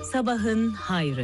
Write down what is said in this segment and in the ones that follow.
Sabahın hayrı.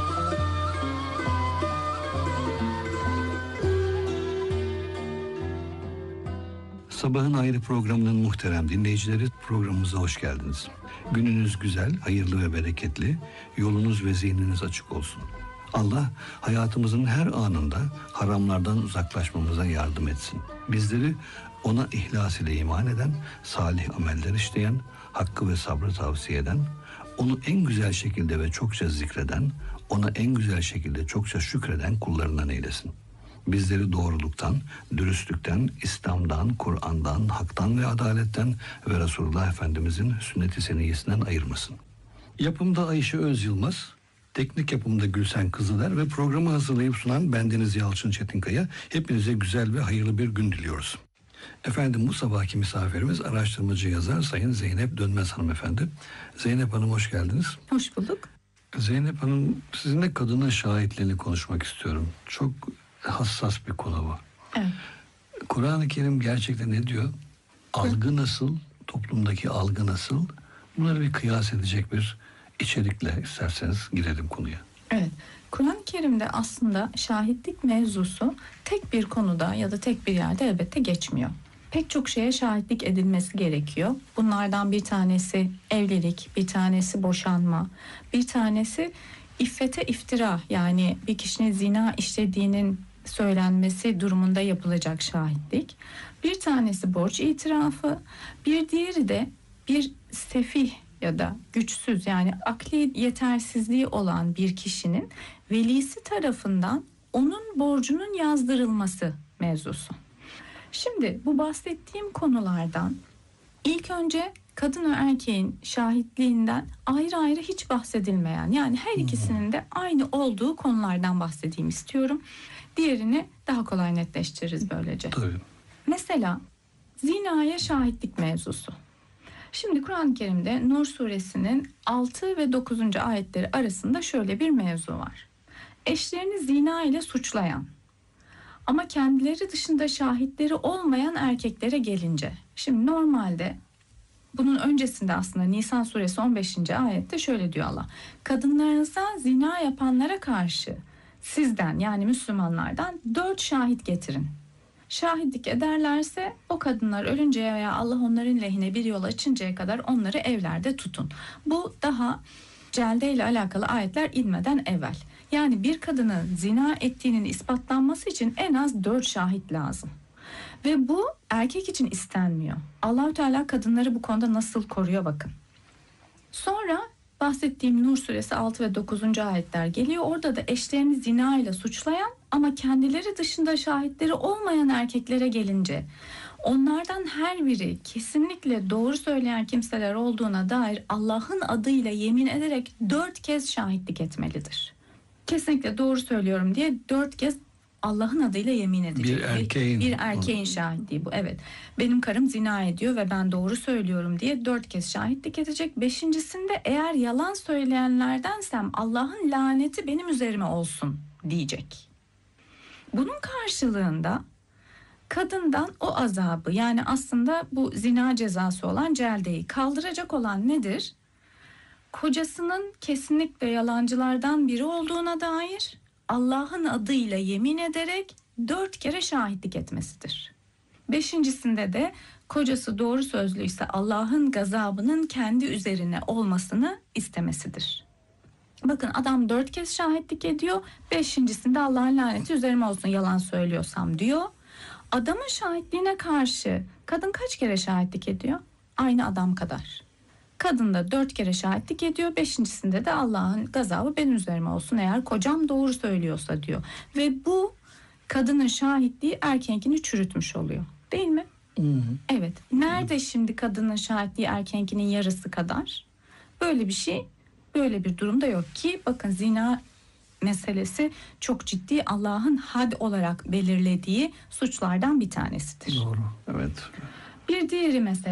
Sabahın Hayrı programının muhterem dinleyicileri, programımıza hoş geldiniz. Gününüz güzel, hayırlı ve bereketli, yolunuz ve zihniniz açık olsun. Allah hayatımızın her anında haramlardan uzaklaşmamıza yardım etsin. Bizleri ona ihlas ile iman eden, salih ameller işleyen, hakkı ve sabrı tavsiye eden, onu en güzel şekilde ve çokça zikreden, ona en güzel şekilde çokça şükreden kullarından eylesin. Bizleri doğruluktan, dürüstlükten, İslam'dan, Kur'an'dan, haktan ve adaletten ve Resulullah Efendimizin sünnet-i seniyyesinden ayırmasın. Yapımda Ayşe Özyılmaz, teknik yapımda Gülsen Kızıler ve programı hazırlayıp sunan bendeniz Yalçın Çetinkaya, hepinize güzel ve hayırlı bir gün diliyoruz. Efendim, bu sabahki misafirimiz araştırmacı yazar Sayın Zeynep Dönmez hanımefendi. Zeynep Hanım, hoş geldiniz. Hoş bulduk. Zeynep Hanım, sizinle kadının şahitliğini konuşmak istiyorum. Çok hassas bir konu bu. Evet. Kur'an-ı Kerim gerçekten ne diyor? Algı nasıl? Toplumdaki algı nasıl? Bunları bir kıyas edecek bir içerikle isterseniz girelim konuya. Evet. Kur'an-ı Kerim'de aslında şahitlik mevzusu tek bir konuda ya da tek bir yerde elbette geçmiyor. Pek çok şeye şahitlik edilmesi gerekiyor. Bunlardan bir tanesi evlilik, bir tanesi boşanma, bir tanesi iffete iftira, yani bir kişinin zina işlediğinin söylenmesi durumunda yapılacak şahitlik. Bir tanesi borç itirafı, bir diğeri de bir sefih ya da güçsüz, yani akli yetersizliği olan bir kişinin velisi tarafından onun borcunun yazdırılması mevzusu. Şimdi bu bahsettiğim konulardan ilk önce kadın ve erkeğin şahitliğinden ayrı ayrı hiç bahsedilmeyen, yani her ikisinin de aynı olduğu konulardan bahsedeyim istiyorum. Diğerini daha kolay netleştiririz böylece. Tabii. Mesela zinaya şahitlik mevzusu. Şimdi Kur'an-ı Kerim'de Nur suresinin 6 ve 9. ayetleri arasında şöyle bir mevzu var. Eşlerini zina ile suçlayan ama kendileri dışında şahitleri olmayan erkeklere gelince. Şimdi normalde bunun öncesinde aslında Nisan suresi 15. ayette şöyle diyor Allah. Kadınlarınıza zina yapanlara karşı sizden, yani Müslümanlardan 4 şahit getirin. Şahitlik ederlerse o kadınlar ölünceye veya Allah onların lehine bir yol açıncaya kadar onları evlerde tutun. Bu daha celde ile alakalı ayetler inmeden evvel. Yani bir kadının zina ettiğinin ispatlanması için en az 4 şahit lazım. Ve bu erkek için istenmiyor. Allah-u Teala kadınları bu konuda nasıl koruyor bakın. Sonra bahsettiğim Nur suresi 6 ve 9. ayetler geliyor. Orada da eşlerini zina ile suçlayan ama kendileri dışında şahitleri olmayan erkeklere gelince onlardan her biri kesinlikle doğru söyleyen kimseler olduğuna dair Allah'ın adıyla yemin ederek 4 kez şahitlik etmelidir. Kesinlikle doğru söylüyorum diye 4 kez Allah'ın adıyla yemin edecek. Bir erkeğin şahitliği bu. Evet. Benim karım zina ediyor ve ben doğru söylüyorum diye 4 kez şahitlik edecek. 5.'sinde eğer yalan söyleyenlerdensem Allah'ın laneti benim üzerime olsun diyecek. Bunun karşılığında kadından o azabı, yani aslında bu zina cezası olan celdeyi kaldıracak olan nedir? Kocasının kesinlikle yalancılardan biri olduğuna dair Allah'ın adıyla yemin ederek 4 kere şahitlik etmesidir. 5.'sinde de kocası doğru sözlüyse Allah'ın gazabının kendi üzerine olmasını istemesidir. Bakın, adam 4 kez şahitlik ediyor. 5.'sinde Allah'ın laneti üzerime olsun yalan söylüyorsam diyor. Adamın şahitliğine karşı kadın kaç kere şahitlik ediyor? Aynı adam kadar. Kadın da 4 kere şahitlik ediyor. 5.'sinde de Allah'ın gazabı benim üzerime olsun eğer kocam doğru söylüyorsa diyor. Ve bu kadının şahitliği erkeğinkini çürütmüş oluyor. Değil mi? Evet. Nerede şimdi kadının şahitliği erkeğinkinin yarısı kadar? Böyle bir şey, böyle bir durumda yok ki. Bakın, zina meselesi çok ciddi, Allah'ın had olarak belirlediği suçlardan bir tanesidir. Doğru. Evet. Bir diğeri mesela